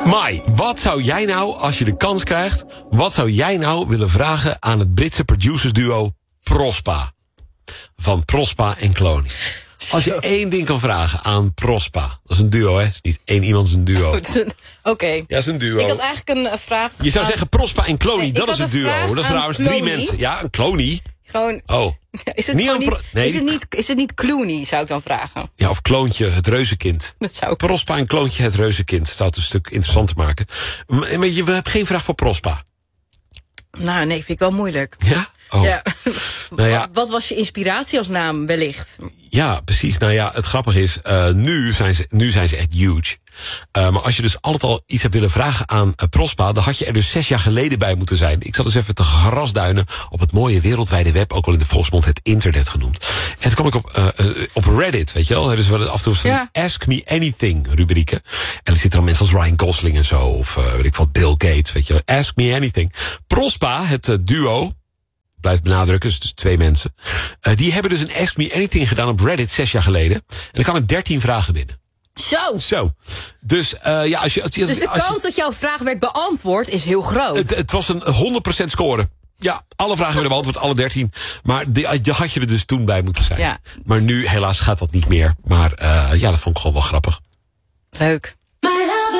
Mai, wat zou jij nou, als je de kans krijgt... wat zou jij nou willen vragen aan het Britse producersduo Prospa? Van Prospa en Cloney. Als je één ding kan vragen aan Prospa... dat is een duo, hè? Het is niet één iemand, is een duo. Oké. Ja, het is een duo. Ik had eigenlijk een vraag... Je zou zeggen Prospa en Cloney, Nee, dat is een duo. Dat is trouwens 3 mensen. Ja, een Cloney. Gewoon... Oh. Is het, Niet gewoon een niet, nee, is het niet Clooney, zou ik dan vragen? Ja, of Kloontje, het reuzenkind. Dat zou ik... Prospa en Kloontje, het reuzenkind. Dat zou het een stuk interessanter maken. Maar je hebt geen vraag voor Prospa. Nou, nee, vind ik wel moeilijk. Ja? Oh. Ja. Nou ja. Wat was je inspiratie als naam, wellicht? Ja, precies. Nou ja, het grappige is, nu zijn ze echt huge. Maar als je dus altijd al iets hebt willen vragen aan Prospa... dan had je er dus 6 jaar geleden bij moeten zijn. Ik zat dus even te grasduinen op het mooie wereldwijde web... ook wel in de volksmond het internet genoemd. En toen kwam ik op Reddit, weet je wel. Hebben ze wel af en toe van Ask Me Anything rubrieken. En er zitten dan mensen als Ryan Gosling en zo... of weet ik wat, Bill Gates, weet je wel. Ask Me Anything. Prospa, het duo... blijf benadrukken, dus 2 mensen. Die hebben dus een Ask Me Anything gedaan op Reddit 6 jaar geleden. En er kwamen 13 vragen binnen. Zo. Dus ja, dus de kans dat jouw vraag werd beantwoord is heel groot. Het was een 100% score. Ja, alle vragen werden beantwoord, alle 13. Maar die had je er dus toen bij moeten zijn. Ja. Maar nu helaas gaat dat niet meer. Maar ja, dat vond ik gewoon wel grappig. Leuk.